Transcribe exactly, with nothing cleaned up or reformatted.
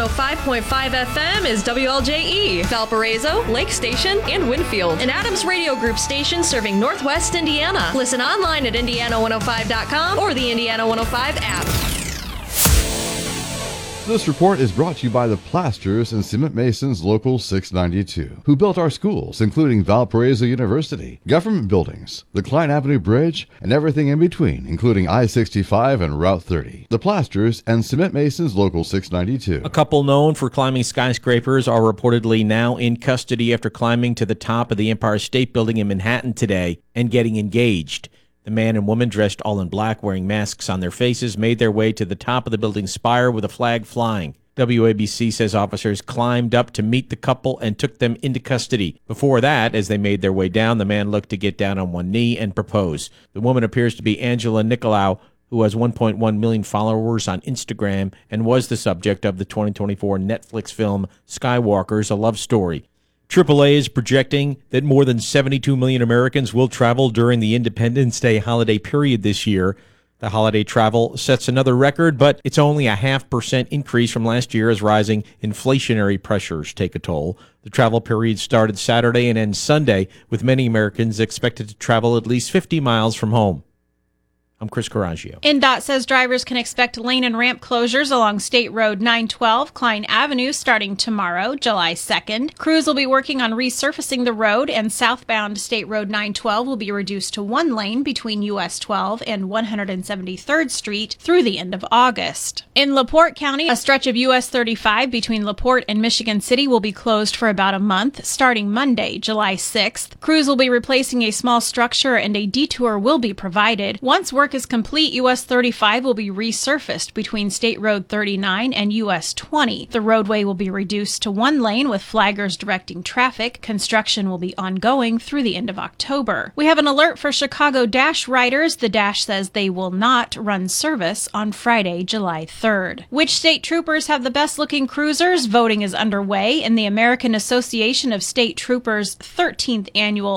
oh five point five F M is W L J E, Valparaiso, Lake Station, and Winfield. An Adams Radio Group station serving Northwest Indiana. Listen online at Indiana one oh five dot com or the Indiana one oh five app. This report is brought to you by the Plasters and Cement Masons Local six ninety-two, who built our schools, including Valparaiso University, government buildings, the Klein Avenue Bridge, and everything in between, including I sixty-five and Route thirty. The Plasters and Cement Masons Local six ninety-two. A couple known for climbing skyscrapers are reportedly now in custody after climbing to the top of the Empire State Building in Manhattan today and getting engaged. The man and woman, dressed all in black, wearing masks on their faces, made their way to the top of the building's spire with a flag flying. W A B C says officers climbed up to meet the couple and took them into custody. Before that, as they made their way down, the man looked to get down on one knee and propose. The woman appears to be Angela Nicolau, who has one point one million followers on Instagram and was the subject of the twenty twenty-four Netflix film Skywalkers, A Love Story. triple A is projecting that more than seventy-two million Americans will travel during the Independence Day holiday period this year. The holiday travel sets another record, but it's only a half percent increase from last year as rising inflationary pressures take a toll. The travel period started Saturday and ends Sunday, with many Americans expected to travel at least fifty miles from home. I'm Chris Coraggio. N D O T says drivers can expect lane and ramp closures along State Road nine twelve, Klein Avenue, starting tomorrow, July second. Crews will be working on resurfacing the road, and southbound State Road nine twelve will be reduced to one lane between U S twelve and one hundred seventy-third Street through the end of August. In LaPorte County, a stretch of U S thirty-five between LaPorte and Michigan City will be closed for about a month, starting Monday, July sixth. Crews will be replacing a small structure and a detour will be provided. Once work is complete, U S thirty-five will be resurfaced between State Road thirty-nine and U S twenty. The roadway will be reduced to one lane with flaggers directing traffic. Construction will be ongoing through the end of October. We have an alert for Chicago Dash riders. The Dash says they will not run service on Friday, July third. Which state troopers have the best-looking cruisers? Voting is underway in the American Association of State Troopers' thirteenth annual